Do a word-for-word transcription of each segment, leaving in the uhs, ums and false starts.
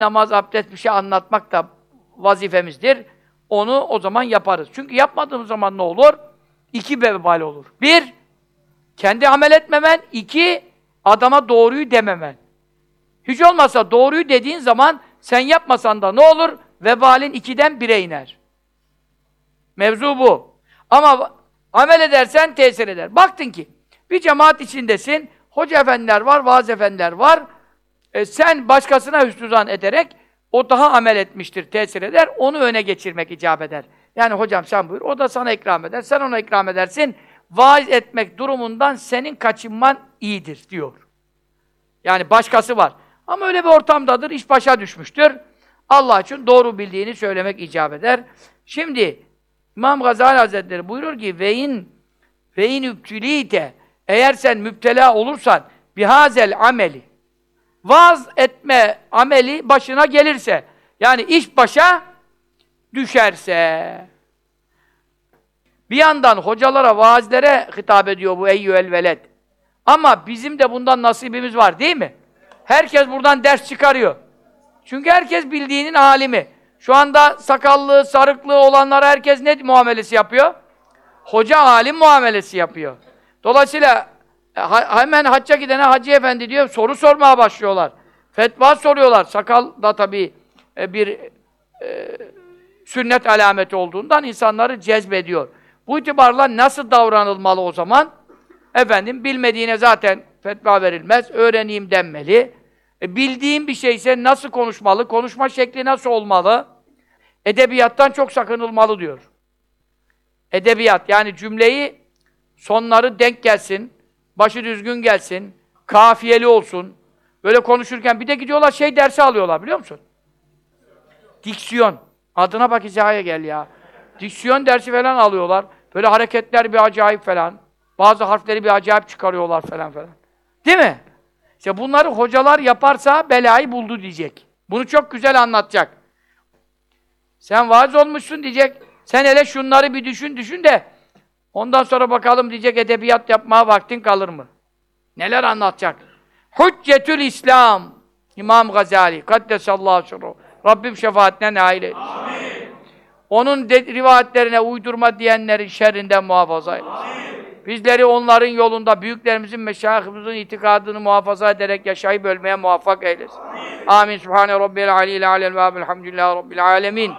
namaz, abdest bir şey anlatmak da vazifemizdir. Onu o zaman yaparız. Çünkü yapmadığımız zaman ne olur? İki vebal olur. Bir, kendi amel etmemen. İki, adama doğruyu dememen. Hiç olmazsa doğruyu dediğin zaman sen yapmasan da ne olur? Vebalin ikiden bire iner. Mevzu bu. Ama amel edersen tesir eder. Baktın ki bir cemaat içindesin, hoca efendiler var, vaaz efendiler var. E, sen başkasına hüsnüzan ederek o daha amel etmiştir, tesir eder. Onu öne geçirmek icap eder. Yani hocam sen buyur, o da sana ikram eder, sen ona ikram edersin. Vaaz etmek durumundan senin kaçınman iyidir diyor. Yani başkası var. Ama öyle bir ortamdadır, iş başa düşmüştür. Allah için doğru bildiğini söylemek icap eder. Şimdi İmam Gazali Hazretleri buyurur ki vein vein übtülite, eğer sen müptela olursan bihazel ameli, vaaz etme ameli başına gelirse, yani iş başa düşerse, bir yandan hocalara, vaazlere hitap ediyor bu eyyüel veled. Ama bizim de bundan nasibimiz var değil mi? Herkes buradan ders çıkarıyor. Çünkü herkes bildiğinin alimi. Şu anda sakallı, sarıklı olanlara herkes ne muamelesi yapıyor? Hoca alim muamelesi yapıyor. Dolayısıyla ha, hemen hacca gidene hacı efendi diyor, soru sormaya başlıyorlar. Fetva soruyorlar. Sakal da tabii e, bir e, sünnet alameti olduğundan insanları cezbediyor. Bu itibarla nasıl davranılmalı o zaman? Efendim, bilmediğine zaten fetva verilmez, öğreneyim denmeli. E, bildiğin bir şeyse nasıl konuşmalı, konuşma şekli nasıl olmalı? Edebiyattan çok sakınılmalı diyor. Edebiyat, yani cümleyi, sonları denk gelsin, başı düzgün gelsin, kafiyeli olsun. Böyle konuşurken bir de gidiyorlar şey dersi alıyorlar, biliyor musun? Diksiyon. Adına bak, hizaya gel ya. Diksiyon dersi falan alıyorlar. Böyle hareketler bir acayip falan. Bazı harfleri bir acayip çıkarıyorlar falan falan. Değil mi? İşte bunları hocalar yaparsa belayı buldu diyecek. Bunu çok güzel anlatacak. Sen vaaz olmuşsun diyecek. Sen hele şunları bir düşün düşün de ondan sonra bakalım diyecek, edebiyat yapmaya vaktin kalır mı? Neler anlatacak? Hüccetül İslam. İmam Gazali. Kaddesallahu sirruhu. Rabbim şefaatine nail eylesin. Onun de, rivayetlerine uydurma diyenlerin şerrinden muhafaza eylesin. Bizleri onların yolunda, büyüklerimizin, meşayihimizin itikadını muhafaza ederek yaşayıp ölmeye muvaffak eylesin. Amin. Sübhane Rabbiyel aliyyil alel ve elhamdülillahi Rabbil alemin.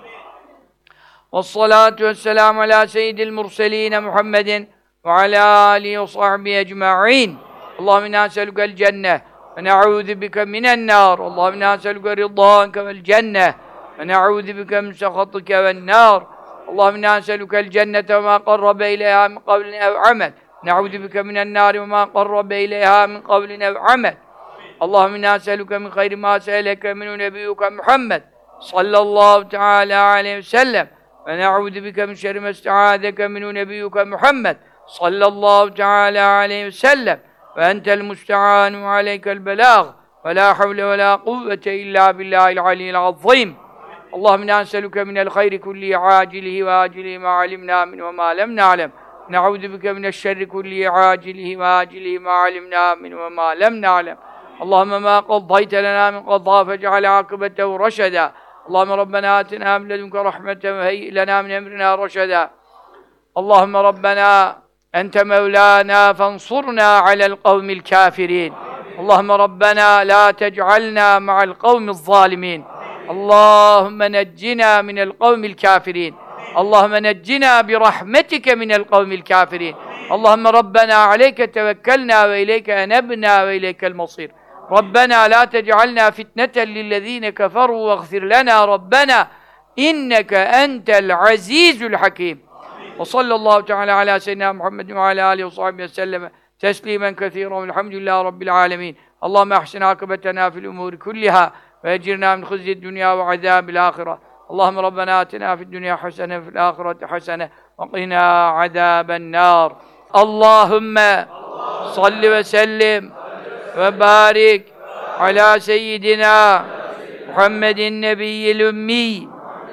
Vessalatu vesselamu ala seyyidil murseline Muhammedin ve ala alihi ve sahbihi ecma'in. Allahümme inna nes'elukel cenneh ve ne'ûzu bike minen nâr. Allahümme inna nes'eluke rıdânke vel cenneh ve ne'ûzu bike min sehatike ven nâr. Allahümme inna nes'elukel cennete ve mâ qarrabe ileyhâ min kavlin ev amel. Ne'ûzu bike minen nâri ve mâ qarrabe ileyhâ min kavlin ev amel. Allahümme inna nes'eluke min hayri mâ se'eleke minhu nebiyyuke Muhammed sallallahu teâlâ aleyhi ve sellem. Ve ne'ûzu bike min şerri mesta'âdeke minhu nebiyyuke Muhammed sallallahu teâlâ aleyhi ve sellem. Ve entel musta'ânu aleykel belâg. Ve la havle ve la kuvvete illa billâhil aliyyil azîm. Allahümme inna nes'eluke minel hayri kulli acilihi ve acilihi ma alimna min ve ma lem na'lem. Ne'ûzu bike mineşşerri kulli acilihi ve acilihi ma alimna min ve ma lem na'lem. Allahümme ma qaddayte lena min qadâ fec'al âkıbetehu reşedâ. Allahümme Rabbena atina min ledunke rahmeten ve heyyi lena min emrina reşedâ. Allahümme Rabbena ente mevlâna fansurna alel kavmil kâfirîn. Allahümme Rabbena la tec'alna ma'al kavmiz zâlimîn. Allahümme neccina minel kavmil kâfirîn. Allahümme neccina bi rahmetike minel kavmil kâfirîn. Allahümme Rabbena aleyke tevekkelna ve ileyke enebna ve ileykel masîr. Rabbena la tec'alna fitneten lillezîne keferû ve gfir lena Rabbena inneke entel azîzül hakîm. Ve sallallahu teâlâ alâ seyyidina Muhammedin ve alâ âlihi ve sahbihi ve selleme teslimen kethîran velhamdülillâhi rabbil âlemîn. Allahümme ahsin âkıbetena fil umûri kullihâ ve ecirnâ min hızyid dünya ve azâbil âkhireh. Allahümme Rabbena atina fid dünya hasene ve fil âkhireti hasene ve qinâ azâben nâr. Allahümme salli ve sellim ve barik ala seyyidina Muhammedin nebiyyil ümmi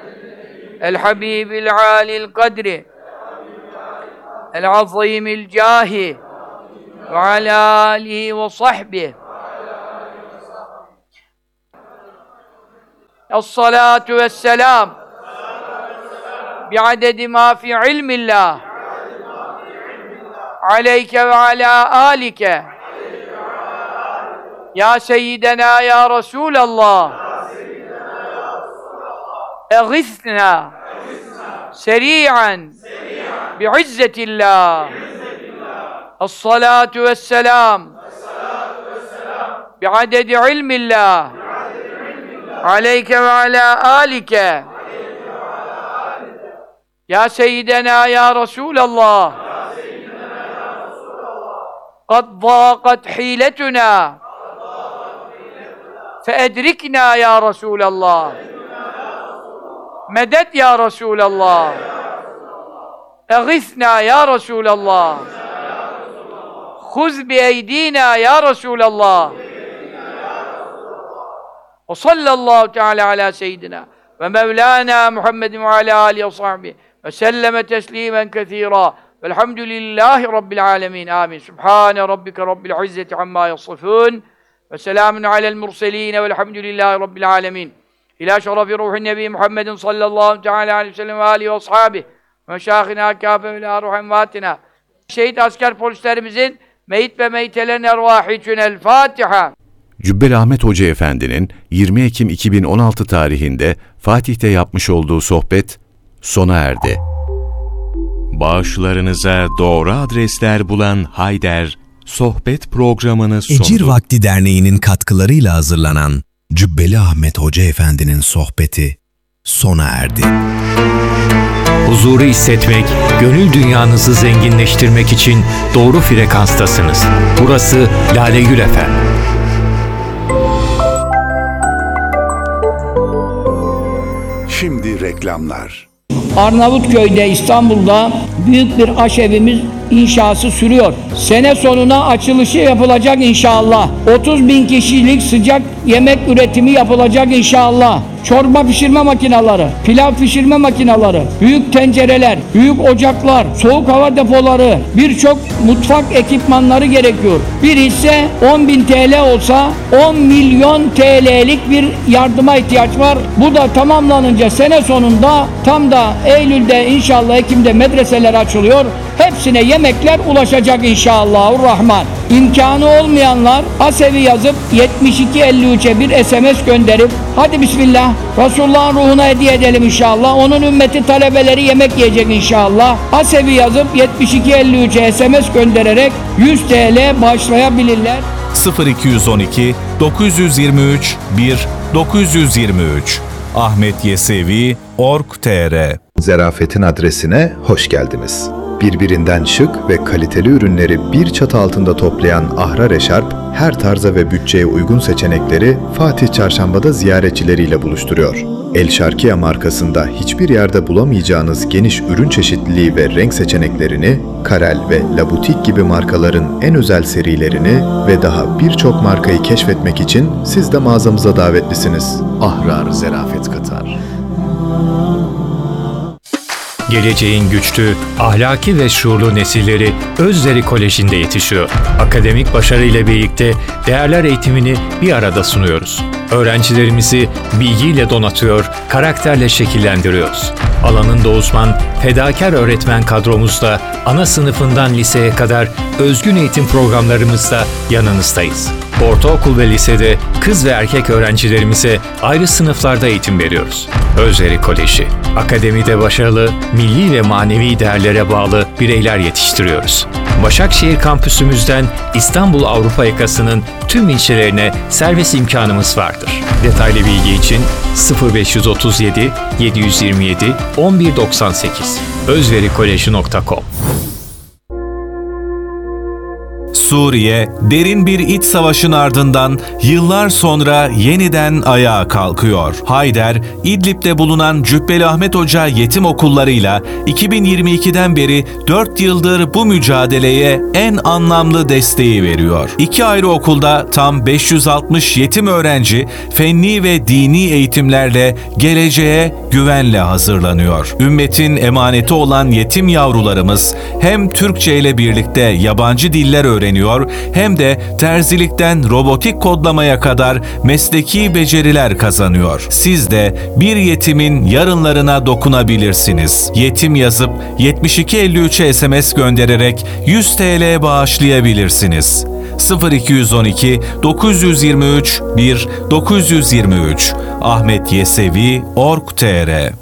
el habibil alil kadri el azimil cahi ve ala alihi ve sahbihi Es-salatu vesselam bi'adedi ma fi ilmillah aleyke ve ala alike ya seyyidena ya Resulallah eğithna seri'an bi'izzetillah es-salatu vesselam bi'adedi ilmillah aleyke ve ala alike ya seyyidena ya Resulallah kad zâqat hîletuna feedrikna ya Resulallah medet ya Resulallah eğithna ya Resulallah khuz bi eydina ya Resulallah ve sallallahu teala ala seyyidina ve mevlana Muhammedin ve ala alihi ve sahbihi ve selleme teslimen kethîrâ velhamdülillahi rabbil âlemin. Amin. Subhane rabbike rabbil izzeti amma yasifûn ve selamun alel murselîn velhamdülillahi rabbil âlemin. İlâ şerefi ruhin nebi Muhammedin sallallahu teala aleyhi ve sellem ve alihi ve sahbihi ve meşâhina kâfe ve ilâ ruhin vâtina. Şehit asker polislerimizin meyit ve meytelerin ervâhi için el Fatiha. Cübbeli Ahmet Hoca Efendi'nin yirmi Ekim iki bin on altı tarihinde Fatih'te yapmış olduğu sohbet sona erdi. Bağışlarınıza doğru adresler bulan Hayder, sohbet programını sundu. Ecir Vakti Derneği'nin katkılarıyla hazırlanan Cübbeli Ahmet Hoca Efendi'nin sohbeti sona erdi. Huzuru hissetmek, gönül dünyanızı zenginleştirmek için doğru frekanstasınız. Burası Lale Gül F M. Şimdi reklamlar. Arnavutköy'de, İstanbul'da büyük bir aşevimiz inşası sürüyor. Sene sonuna açılışı yapılacak inşallah. otuz bin kişilik sıcak yemek üretimi yapılacak inşallah. Çorba pişirme makineleri, pilav pişirme makineleri, büyük tencereler, büyük ocaklar, soğuk hava depoları, birçok mutfak ekipmanları gerekiyor. Bir hisse on bin T L olsa on milyon T L'lik bir yardıma ihtiyaç var. Bu da tamamlanınca sene sonunda tam da Eylül'de inşallah Ekim'de medreseler açılıyor. Hepsine yemekler ulaşacak inşallahurrahman. İmkanı olmayanlar Asevi yazıp yetmiş iki elli üç'e bir S M S gönderip hadi bismillah Resulullah'ın ruhuna hediye edelim inşallah. Onun ümmeti talebeleri yemek yiyecek inşallah. Asevi yazıp yetmiş iki elli üç'e S M S göndererek yüz T L bağışlayabilirler. sıfır iki on iki dokuz yüz yirmi üç bir dokuz yüz yirmi üç Ahmet Yesevi nokta org nokta tr. Zerafetin adresine hoş geldiniz. Birbirinden şık ve kaliteli ürünleri bir çatı altında toplayan Ahrar Eşarp, her tarza ve bütçeye uygun seçenekleri Fatih Çarşamba'da ziyaretçileriyle buluşturuyor. El Şarkiye markasında hiçbir yerde bulamayacağınız geniş ürün çeşitliliği ve renk seçeneklerini, Karel ve Labutik gibi markaların en özel serilerini ve daha birçok markayı keşfetmek için siz de mağazamıza davetlisiniz. Ahrar Zerafet Katar. Geleceğin güçlü, ahlaki ve şuurlu nesilleri Özderi Koleji'nde yetişiyor. Akademik başarıyla birlikte değerler eğitimini bir arada sunuyoruz. Öğrencilerimizi bilgiyle donatıyor, karakterle şekillendiriyoruz. Alanında uzman, fedakar öğretmen kadromuzla ana sınıfından liseye kadar özgün eğitim programlarımızda yanınızdayız. Ortaokul ve lisede kız ve erkek öğrencilerimize ayrı sınıflarda eğitim veriyoruz. Özderi Koleji, akademide başarılı, milli ve manevi değerlere bağlı bireyler yetiştiriyoruz. Başakşehir kampüsümüzden İstanbul Avrupa yakasının tüm ilçelerine servis imkanımız vardır. Detaylı bilgi için sıfır beş otuz yedi yedi yüz yirmi yedi on bir doksan sekiz özvericollege nokta com. Suriye, derin bir iç savaşın ardından yıllar sonra yeniden ayağa kalkıyor. Hayder, İdlib'de bulunan Cübbeli Ahmet Hoca yetim okullarıyla iki bin yirmi ikiden beri dört yıldır bu mücadeleye en anlamlı desteği veriyor. İki ayrı okulda tam beş yüz altmış yetim öğrenci fenni ve dini eğitimlerle geleceğe güvenle hazırlanıyor. Ümmetin emaneti olan yetim yavrularımız hem Türkçe ile birlikte yabancı diller öğreniyor, öğreniyor hem de terzilikten robotik kodlamaya kadar mesleki beceriler kazanıyor. Siz de bir yetimin yarınlarına dokunabilirsiniz. Yetim yazıp yetmiş iki elli üçe S M S göndererek yüz TL bağışlayabilirsiniz. sıfır iki yüz on iki dokuz yüz yirmi üç bir dokuz yüz yirmi üç ahmet yesevi nokta org nokta tr.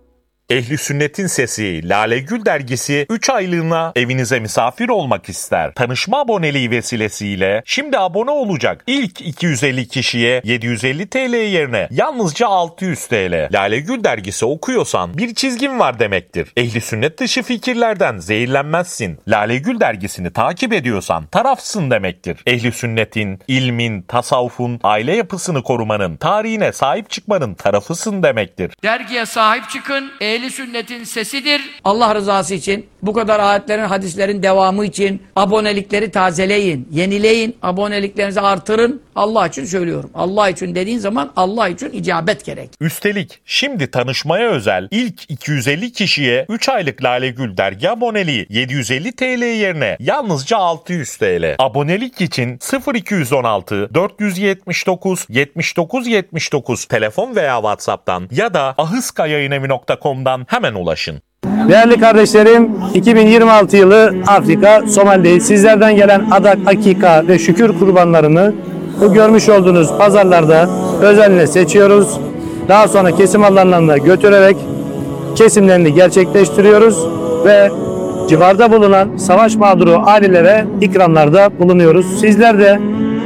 Ehli Sünnet'in Sesi Lale Gül dergisi üç aylığına evinize misafir olmak ister. Tanışma aboneliği vesilesiyle şimdi abone olacak ilk iki yüz elli kişiye yedi yüz elli TL yerine yalnızca altı yüz TL. Lale Gül dergisi okuyorsan bir çizgin var demektir. Ehli Sünnet dışı fikirlerden zehirlenmezsin. Lale Gül dergisini takip ediyorsan tarafsın demektir. Ehli Sünnet'in, ilmin, tasavvufun, aile yapısını korumanın, tarihine sahip çıkmanın tarafısın demektir. Dergiye sahip çıkın. Ehli Sünnet'in sesidir. Allah rızası için, bu kadar ayetlerin, hadislerin devamı için abonelikleri tazeleyin, yenileyin, aboneliklerinizi artırın. Allah için söylüyorum. Allah için dediğin zaman Allah için icabet gerek. Üstelik şimdi tanışmaya özel ilk iki yüz elli kişiye üç aylık Lale Gül dergi aboneliği yedi yüz elli TL yerine yalnızca altı yüz TL. Abonelik için sıfır iki yüz on altı dört yüz yetmiş dokuz yetmiş dokuz yetmiş dokuz telefon veya WhatsApp'tan ya da ahıskayayınevi nokta com'dan hemen ulaşın. Değerli kardeşlerim, iki bin yirmi altı yılı Afrika, Somali'deyiz. Sizlerden gelen adak, akika ve şükür kurbanlarını bu görmüş olduğunuz pazarlarda özenle seçiyoruz. Daha sonra kesim alanlarına götürerek kesimlerini gerçekleştiriyoruz ve civarda bulunan savaş mağduru ailelere ikramlarda bulunuyoruz. Sizler de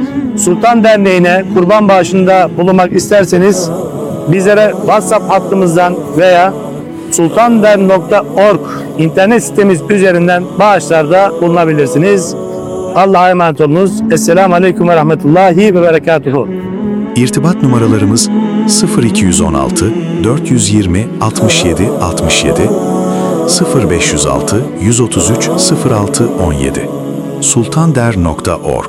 Sultan Derneği'ne kurban bağışında bulunmak isterseniz bizlere WhatsApp hattımızdan veya sultanderneği nokta org internet sitemiz üzerinden bağışlarda bulunabilirsiniz. Allah'a emanet olunuz. Esselamu Aleyküm ve Rahmetullahi ve Berekatuhu. İrtibat numaralarımız sıfır iki yüz on altı dört yüz yirmi altmış yedi altmış yedi, sıfır beş yüz altı yüz otuz üç sıfır altı on yedi. sultanderneği nokta org.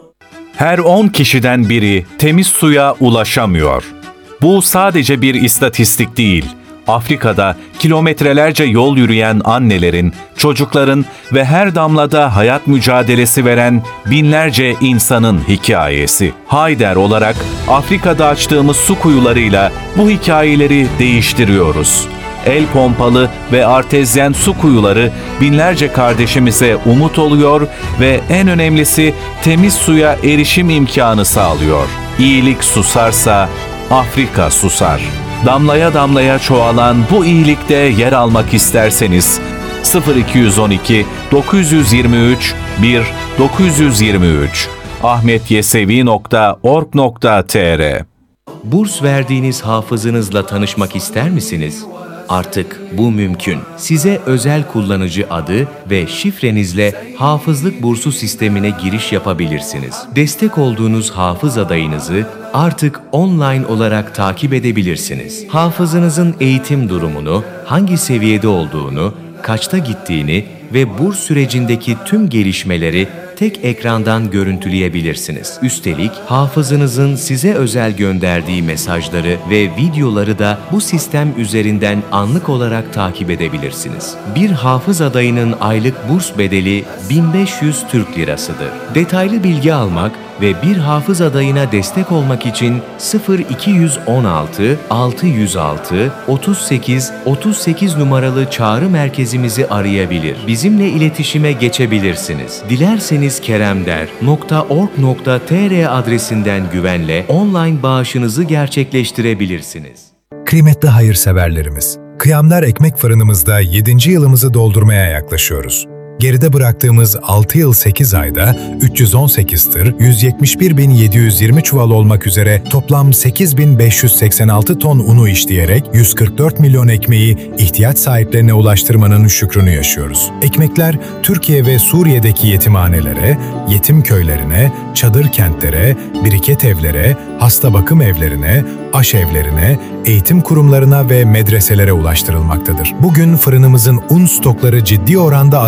Her on kişiden biri temiz suya ulaşamıyor. Bu sadece bir istatistik değil. Afrika'da kilometrelerce yol yürüyen annelerin, çocukların ve her damlada hayat mücadelesi veren binlerce insanın hikayesi. Hayder olarak Afrika'da açtığımız su kuyularıyla bu hikayeleri değiştiriyoruz. El pompalı ve artezyen su kuyuları binlerce kardeşimize umut oluyor ve en önemlisi temiz suya erişim imkanı sağlıyor. İyilik susarsa Afrika susar. Damlaya damlaya çoğalan bu iyilikte yer almak isterseniz sıfır iki yüz on iki dokuz yüz yirmi üç bir dokuz yüz yirmi üç ahmet yesevi nokta org nokta tr. Burs verdiğiniz hafızınızla tanışmak ister misiniz? Artık bu mümkün. Size özel kullanıcı adı ve şifrenizle hafızlık bursu sistemine giriş yapabilirsiniz. Destek olduğunuz hafız adayınızı artık online olarak takip edebilirsiniz. Hafızınızın eğitim durumunu, hangi seviyede olduğunu, kaçta gittiğini ve burs sürecindeki tüm gelişmeleri tek ekrandan görüntüleyebilirsiniz. Üstelik hafızınızın size özel gönderdiği mesajları ve videoları da bu sistem üzerinden anlık olarak takip edebilirsiniz. Bir hafız adayının aylık burs bedeli bin beş yüz Türk Lirasıdır. Detaylı bilgi almak ve bir hafız adayına destek olmak için sıfır iki yüz on altı altı yüz altı otuz sekiz otuz sekiz numaralı çağrı merkezimizi arayabilir. Bizimle iletişime geçebilirsiniz. Dilerseniz keremder nokta org nokta tr adresinden güvenle online bağışınızı gerçekleştirebilirsiniz. Kıymetli hayırseverlerimiz, Kıyamlar Ekmek Fırınımızda yedinci yılımızı doldurmaya yaklaşıyoruz. Geride bıraktığımız altı yıl sekiz ayda üç yüz on sekiz tır, yüz yetmiş bir bin yedi yüz yirmi çuval olmak üzere toplam sekiz bin beş yüz seksen altı ton unu işleyerek yüz kırk dört milyon ekmeği ihtiyaç sahiplerine ulaştırmanın şükrünü yaşıyoruz. Ekmekler Türkiye ve Suriye'deki yetimhanelere, yetim köylerine, çadır kentlere, biriket evlere, hasta bakım evlerine, aşevlerine, eğitim kurumlarına ve medreselere ulaştırılmaktadır. Bugün fırınımızın un stokları ciddi oranda azalmış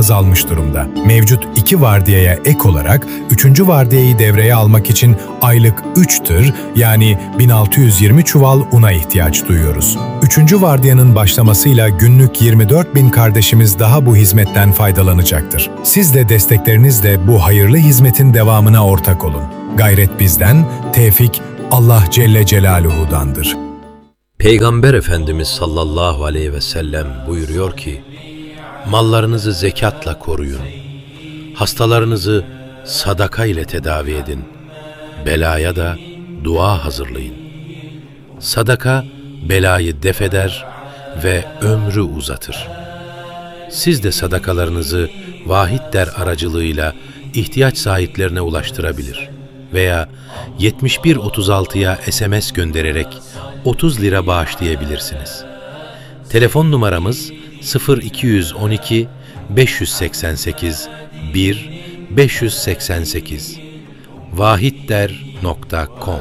artmış durumda. Mevcut iki vardiyaya ek olarak üçüncü vardiyayı devreye almak için aylık üç tır yani bin altı yüz yirmi çuval una ihtiyaç duyuyoruz. Üçüncü vardiyanın başlamasıyla günlük yirmi dört bin kardeşimiz daha bu hizmetten faydalanacaktır. Siz de desteklerinizle bu hayırlı hizmetin devamına ortak olun. Gayret bizden, tevfik Allah Celle Celaluhu'dandır. Peygamber Efendimiz sallallahu aleyhi ve sellem buyuruyor ki, mallarınızı zekatla koruyun, hastalarınızı sadaka ile tedavi edin, belaya da dua hazırlayın. Sadaka belayı defeder ve ömrü uzatır. Siz de sadakalarınızı Vahid Der aracılığıyla ihtiyaç sahiplerine ulaştırabilir veya yetmiş bir otuz altıya S M S göndererek otuz lira bağışlayabilirsiniz. Telefon numaramız sıfır iki yüz on iki beş yüz seksen sekiz bir beş yüz seksen sekiz vahidder nokta com.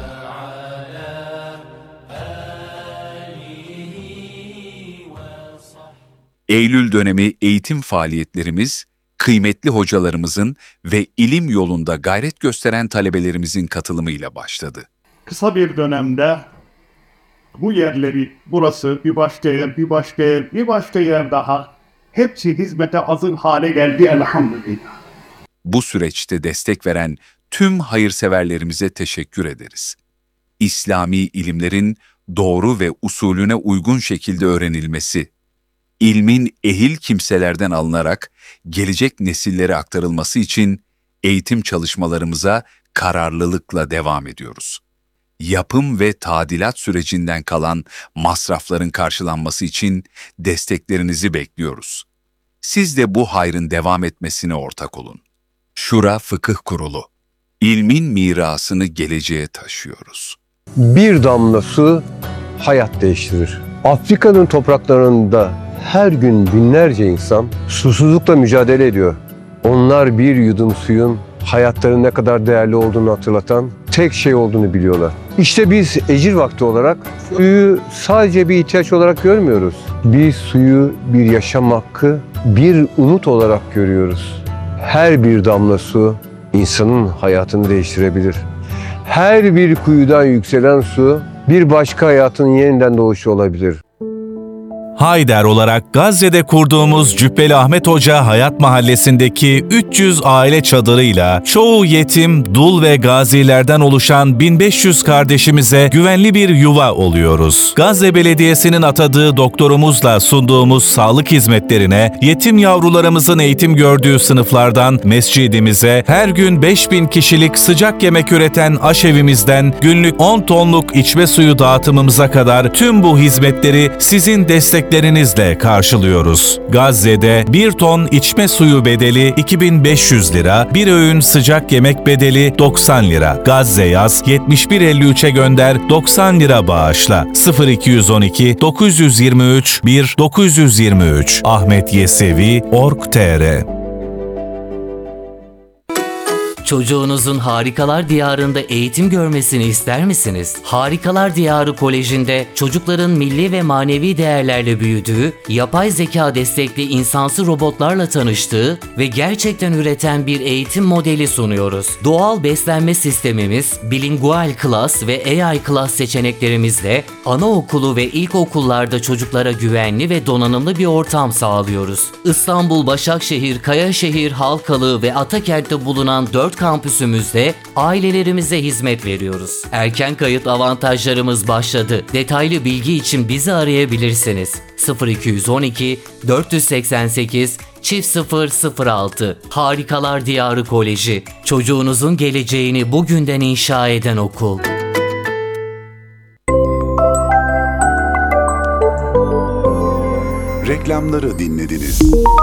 Eylül dönemi eğitim faaliyetlerimiz, kıymetli hocalarımızın ve ilim yolunda gayret gösteren talebelerimizin katılımıyla başladı. Kısa bir dönemde bu yerleri, burası bir başka yer, bir başka yer, bir başka yer daha hepsi hizmete hazır hale geldi elhamdülillah. Bu süreçte destek veren tüm hayırseverlerimize teşekkür ederiz. İslami ilimlerin doğru ve usulüne uygun şekilde öğrenilmesi, ilmin ehil kimselerden alınarak gelecek nesillere aktarılması için eğitim çalışmalarımıza kararlılıkla devam ediyoruz. Yapım ve tadilat sürecinden kalan masrafların karşılanması için desteklerinizi bekliyoruz. Siz de bu hayrın devam etmesine ortak olun. Şura Fıkıh Kurulu. İlmin mirasını geleceğe taşıyoruz. Bir damla su hayat değiştirir. Afrika'nın topraklarında her gün binlerce insan susuzlukla mücadele ediyor. Onlar bir yudum suyun hayatlarının ne kadar değerli olduğunu hatırlatan tek şey olduğunu biliyorlar. İşte biz ecir vakti olarak suyu sadece bir ihtiyaç olarak görmüyoruz. Biz suyu bir yaşam hakkı, bir umut olarak görüyoruz. Her bir damla su insanın hayatını değiştirebilir. Her bir kuyudan yükselen su bir başka hayatın yeniden doğuşu olabilir. Hayder olarak Gazze'de kurduğumuz Cübbeli Ahmet Hoca Hayat Mahallesi'ndeki üç yüz aile çadırıyla çoğu yetim, dul ve gazilerden oluşan bin beş yüz kardeşimize güvenli bir yuva oluyoruz. Gazze Belediyesi'nin atadığı doktorumuzla sunduğumuz sağlık hizmetlerine, yetim yavrularımızın eğitim gördüğü sınıflardan mescidimize, her gün beş bin kişilik sıcak yemek üreten aşevimizden günlük on tonluk içme suyu dağıtımımıza kadar tüm bu hizmetleri sizin destek Desteklerinizle karşılıyoruz. Gazze'de bir ton içme suyu bedeli iki bin beş yüz lira, bir öğün sıcak yemek bedeli doksan lira. Gazze yaz yetmiş bir elli üçe gönder doksan lira bağışla. sıfır iki yüz on iki dokuz yüz yirmi üç bir dokuz yüz yirmi üç Ahmet Yesevi nokta org nokta tr. Çocuğunuzun Harikalar Diyarı'nda eğitim görmesini ister misiniz? Harikalar Diyarı Koleji'nde çocukların milli ve manevi değerlerle büyüdüğü, yapay zeka destekli insansı robotlarla tanıştığı ve gerçekten üreten bir eğitim modeli sunuyoruz. Doğal beslenme sistemimiz, bilingual class ve A I class seçeneklerimizle anaokulu ve ilkokullarda çocuklara güvenli ve donanımlı bir ortam sağlıyoruz. İstanbul, Başakşehir, Kayaşehir, Halkalı ve Atakent'te bulunan dört kampüsümüzde ailelerimize hizmet veriyoruz. Erken kayıt avantajlarımız başladı. Detaylı bilgi için bizi arayabilirsiniz. sıfır iki yüz on iki dört seksen sekiz çift sıfır sıfır altı Harikalar Diyarı Koleji. Çocuğunuzun geleceğini bugünden inşa eden okul. Reklamları dinlediniz.